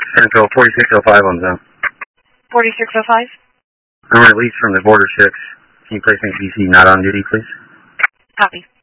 Central 4605 on zone. 4605? I'm released from the Border 6. Can you place me at BC not on duty, please? Copy.